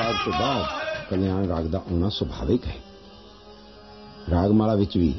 राग तो बाद कल्याण राग का आना सुभाविक है। रागमाला विच भी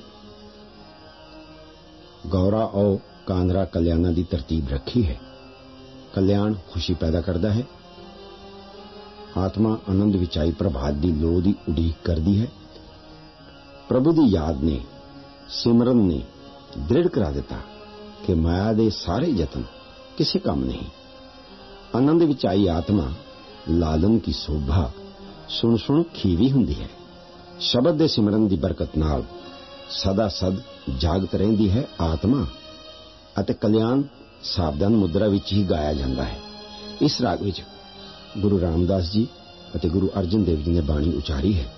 गौरा और कांधरा कल्याणा की तरतीब रखी है। कल्याण खुशी पैदा करता है, आत्मा आनंद विच आई प्रभात की लोह की उड़ीक करती है। प्रभु की याद ने सिमरन ने दृढ़ करा दिता कि माया के सारे यत्न किसी काम नहीं। आनंद विच आई आत्मा लालन की शोभा सुन सुन खीवी हुंदी है। शब्द दे सिमरन की बरकत नाल सदा सद जागत रहिंदी है आत्मा, अते कल्याण सावधान मुद्रा विच ही गाया जाता है। इस राग विच गुरु रामदास जी अते गुरु अर्जन देव जी ने बाणी उचारी है।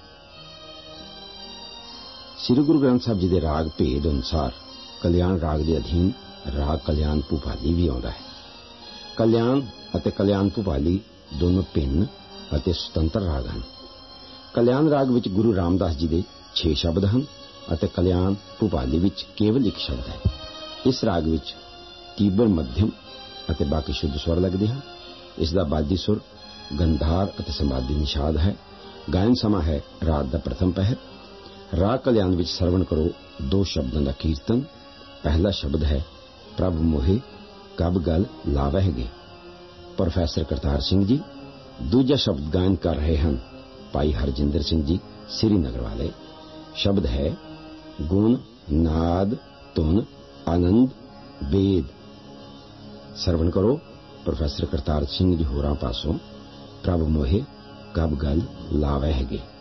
श्री गुरु ग्रंथ साहब जी के राग भेद अनुसार कल्याण राग के अधीन राग कल्याण भूपाली भी आता है। कल्याण अते कल्याण भूपाली दोनों भिन्न अते सुतंत्र राग हैं। कल्याण राग विच गुरु रामदास जी के 6 शब्द हैं अते कल्याण भूपाली विच केवल 1 शब्द है। इस राग विच तीव्र मध्यम अते बाकी शुद्ध स्वर लगते हैं। इसका बादी सुर गंधार अते संवादी निषाद है। गायन समा है रात का प्रथम पहर। राग कल्याण विच सरवण करो 2 शब्दों का कीर्तन। पहला शब्द है प्रभ मोहे कब गल लावहगे, प्रोफेसर करतार सिंह जी। दूजा शब्द गायन कर रहे हैं भाई हरजिंदर सिंह जी श्रीनगर वाले। शब्द है गुण नाद धुन आनंद वेद। सरवण करो प्रोफेसर करतार सिंह जी होरां पासों प्रभ मोहे कब गल लावहगे।